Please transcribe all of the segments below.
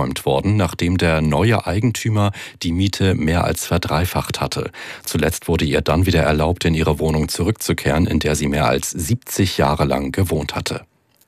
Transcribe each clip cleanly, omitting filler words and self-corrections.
abgeräumt worden, nachdem der neue Eigentümer die Miete mehr als verdreifacht hatte. Zuletzt wurde ihr dann wieder erlaubt, in ihre Wohnung zurückzukehren, in der sie mehr als 70 Jahre lang gewohnt hatte.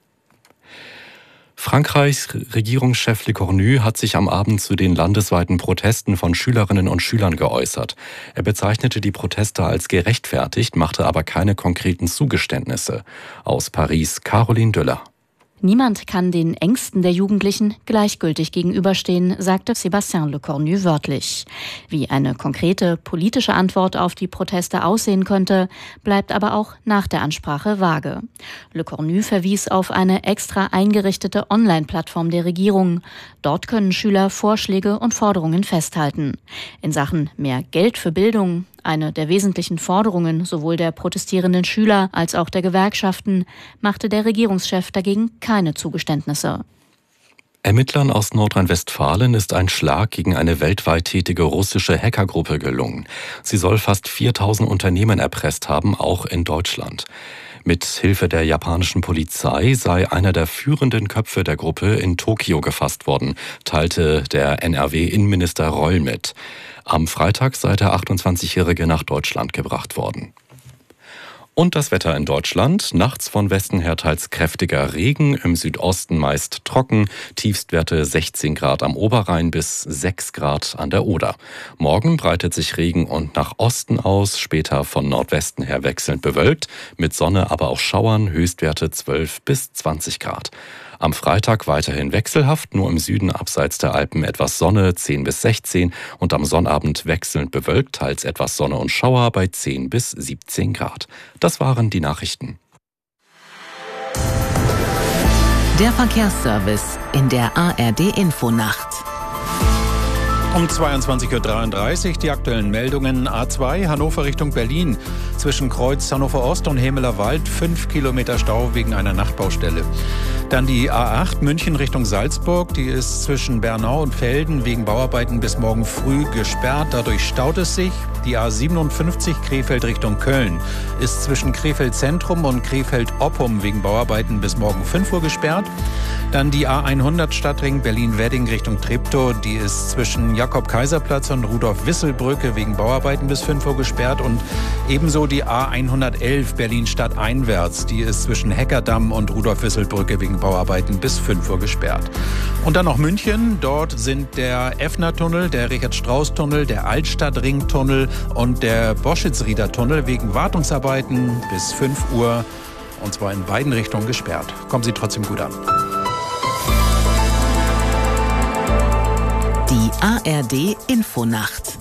Frankreichs Regierungschef Le Cornu hat sich am Abend zu den landesweiten Protesten von Schülerinnen und Schülern geäußert. Er bezeichnete die Proteste als gerechtfertigt, machte aber keine konkreten Zugeständnisse. Aus Paris, Caroline Düller. Niemand kann den Ängsten der Jugendlichen gleichgültig gegenüberstehen, sagte Sébastien Le Cornu wörtlich. Wie eine konkrete politische Antwort auf die Proteste aussehen könnte, bleibt aber auch nach der Ansprache vage. Le Cornu verwies auf eine extra eingerichtete Online-Plattform der Regierung. Dort können Schüler Vorschläge und Forderungen festhalten. In Sachen mehr Geld für Bildung, eine der wesentlichen Forderungen sowohl der protestierenden Schüler als auch der Gewerkschaften, machte der Regierungschef dagegen keine Zugeständnisse. Ermittlern aus Nordrhein-Westfalen ist ein Schlag gegen eine weltweit tätige russische Hackergruppe gelungen. Sie soll fast 4000 Unternehmen erpresst haben, auch in Deutschland. Mit Hilfe der japanischen Polizei sei einer der führenden Köpfe der Gruppe in Tokio gefasst worden, teilte der NRW-Innenminister Reul mit. Am Freitag sei der 28-Jährige nach Deutschland gebracht worden. Und das Wetter in Deutschland. Nachts von Westen her teils kräftiger Regen, im Südosten meist trocken, Tiefstwerte 16 Grad am Oberrhein bis 6 Grad an der Oder. Morgen breitet sich Regen und nach Osten aus, später von Nordwesten her wechselnd bewölkt, mit Sonne, aber auch Schauern, Höchstwerte 12 bis 20 Grad. Am Freitag weiterhin wechselhaft, nur im Süden abseits der Alpen etwas Sonne, 10 bis 16 und am Sonnabend wechselnd bewölkt, teils etwas Sonne und Schauer bei 10 bis 17 Grad. Das waren die Nachrichten. Der Verkehrsservice in der ARD-Infonacht. Um 22.33 Uhr die aktuellen Meldungen. A2 Hannover Richtung Berlin. Zwischen Kreuz Hannover Ost und Hemeler Wald 5 Kilometer Stau wegen einer Nachtbaustelle. Dann die A8 München Richtung Salzburg. Die ist zwischen Bernau und Velden wegen Bauarbeiten bis morgen früh gesperrt. Dadurch staut es sich. Die A57 Krefeld Richtung Köln ist zwischen Krefeld Zentrum und Krefeld Oppum wegen Bauarbeiten bis morgen 5 Uhr gesperrt. Dann die A100 Stadtring Berlin-Wedding Richtung Treptow. Die ist zwischen Jakob-Kaiser-Platz und Rudolf-Wissel-Brücke wegen Bauarbeiten bis 5 Uhr gesperrt. Und ebenso die A111 Berlin-Stadt einwärts. Die ist zwischen Heckerdamm und Rudolf-Wissel-Brücke wegen Bauarbeiten bis 5 Uhr gesperrt. Und dann noch München. Dort sind der Effner-Tunnel, der Richard-Strauss-Tunnel, der Altstadt-Ring-Tunnel und der Boschitz-Rieder-Tunnel wegen Wartungsarbeiten bis 5 Uhr. Und zwar in beiden Richtungen gesperrt. Kommen Sie trotzdem gut an. Die ARD-Infonacht.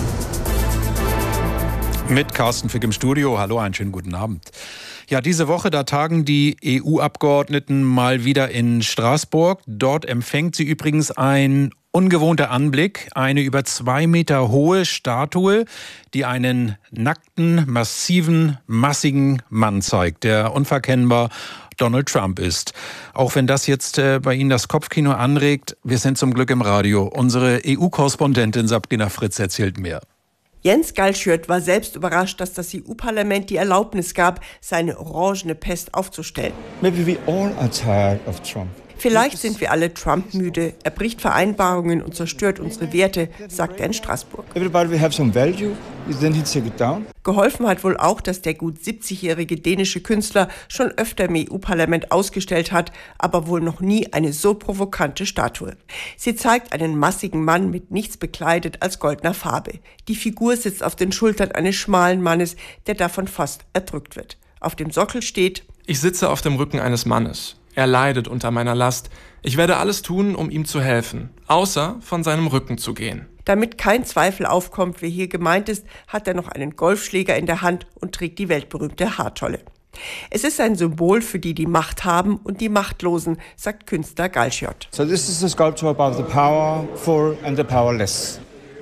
Mit Carsten Fick im Studio. Hallo, einen schönen guten Abend. Ja, diese Woche, da tagen die EU-Abgeordneten mal wieder in Straßburg. Dort empfängt sie übrigens ein ungewohnter Anblick, eine über 2 Meter hohe Statue, die einen nackten, massiven, massigen Mann zeigt, der unverkennbar Donald Trump ist. Auch wenn das jetzt bei Ihnen das Kopfkino anregt, wir sind zum Glück im Radio. Unsere EU-Korrespondentin Sabrina Fritz erzählt mehr. Jens Galschiot war selbst überrascht, dass das EU-Parlament die Erlaubnis gab, seine orangene Pest aufzustellen. Maybe we all are tired of Trump. Vielleicht sind wir alle Trump-müde. Er bricht Vereinbarungen und zerstört unsere Werte, sagt er in Straßburg. Everybody will have some value, then he take it down. Geholfen hat wohl auch, dass der gut 70-jährige dänische Künstler schon öfter im EU-Parlament ausgestellt hat, aber wohl noch nie eine so provokante Statue. Sie zeigt einen massigen Mann mit nichts bekleidet als goldener Farbe. Die Figur sitzt auf den Schultern eines schmalen Mannes, der davon fast erdrückt wird. Auf dem Sockel steht: Ich sitze auf dem Rücken eines Mannes. Er leidet unter meiner Last. Ich werde alles tun, um ihm zu helfen, außer von seinem Rücken zu gehen. Damit kein Zweifel aufkommt, wer hier gemeint ist, hat er noch einen Golfschläger in der Hand und trägt die weltberühmte Haartolle. Es ist ein Symbol für die Macht haben und die Machtlosen, sagt Künstler Galschiot. So this is a sculpture about the powerful and the powerless.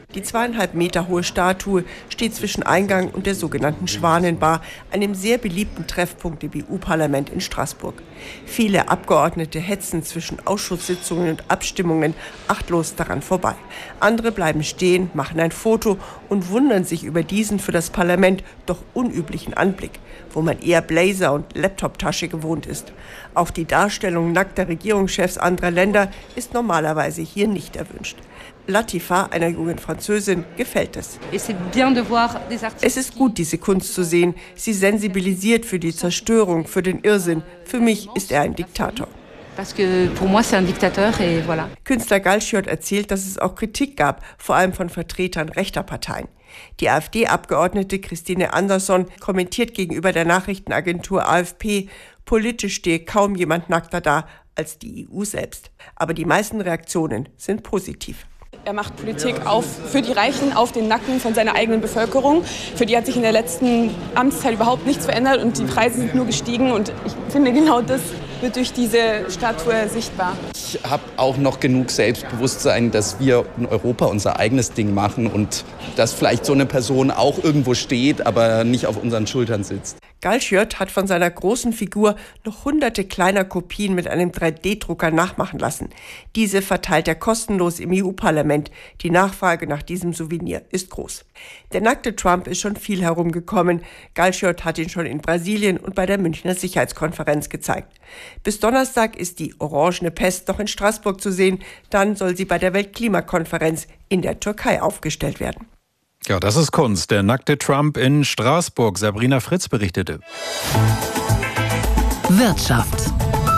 Die 2,5 Meter hohe Statue steht zwischen Eingang und der sogenannten Schwanenbar, einem sehr beliebten Treffpunkt im EU-Parlament in Straßburg. Viele Abgeordnete hetzen zwischen Ausschusssitzungen und Abstimmungen achtlos daran vorbei. Andere bleiben stehen, machen ein Foto und wundern sich über diesen für das Parlament doch unüblichen Anblick, wo man eher Blazer und Laptoptasche gewohnt ist. Auch die Darstellung nackter Regierungschefs anderer Länder ist normalerweise hier nicht erwünscht. Latifa, einer jungen Französin, gefällt es. Es ist gut, diese Kunst zu sehen. Sie sensibilisiert für die Zerstörung, für den Irrsinn. Für mich ist er ein Diktator. Künstler Galschiot erzählt, dass es auch Kritik gab, vor allem von Vertretern rechter Parteien. Die AfD-Abgeordnete Christine Andersson kommentiert gegenüber der Nachrichtenagentur AFP, politisch stehe kaum jemand nackter da als die EU selbst. Aber die meisten Reaktionen sind positiv. Er macht Politik für die Reichen auf den Nacken von seiner eigenen Bevölkerung. Für die hat sich in der letzten Amtszeit überhaupt nichts verändert und die Preise sind nur gestiegen. Und ich finde, genau das wird durch diese Statue sichtbar. Ich habe auch noch genug Selbstbewusstsein, dass wir in Europa unser eigenes Ding machen und dass vielleicht so eine Person auch irgendwo steht, aber nicht auf unseren Schultern sitzt. Galschiot hat von seiner großen Figur noch hunderte kleiner Kopien mit einem 3D-Drucker nachmachen lassen. Diese verteilt er kostenlos im EU-Parlament. Die Nachfrage nach diesem Souvenir ist groß. Der nackte Trump ist schon viel herumgekommen. Galschiot hat ihn schon in Brasilien und bei der Münchner Sicherheitskonferenz gezeigt. Bis Donnerstag ist die orangene Pest noch in Straßburg zu sehen. Dann soll sie bei der Weltklimakonferenz in der Türkei aufgestellt werden. Ja, das ist Kunst. Der nackte Trump in Straßburg. Sabrina Fritz berichtete. Wirtschaft.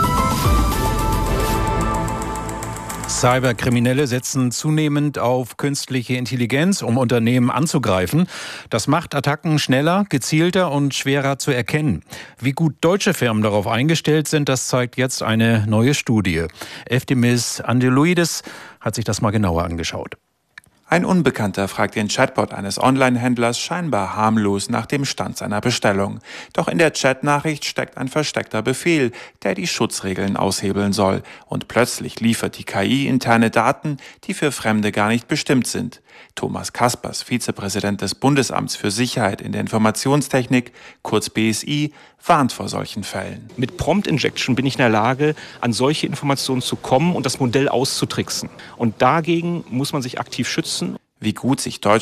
Cyberkriminelle setzen zunehmend auf künstliche Intelligenz, um Unternehmen anzugreifen. Das macht Attacken schneller, gezielter und schwerer zu erkennen. Wie gut deutsche Firmen darauf eingestellt sind, das zeigt jetzt eine neue Studie. Eftimis Angeloides hat sich das mal genauer angeschaut. Ein Unbekannter fragt den Chatbot eines Online-Händlers scheinbar harmlos nach dem Stand seiner Bestellung. Doch in der Chatnachricht steckt ein versteckter Befehl, der die Schutzregeln aushebeln soll. Und plötzlich liefert die KI interne Daten, die für Fremde gar nicht bestimmt sind. Thomas Kaspers, Vizepräsident des Bundesamts für Sicherheit in der Informationstechnik, kurz BSI, warnt vor solchen Fällen. Mit Prompt Injection bin ich in der Lage, an solche Informationen zu kommen und das Modell auszutricksen. Und dagegen muss man sich aktiv schützen. Wie gut sich deutsche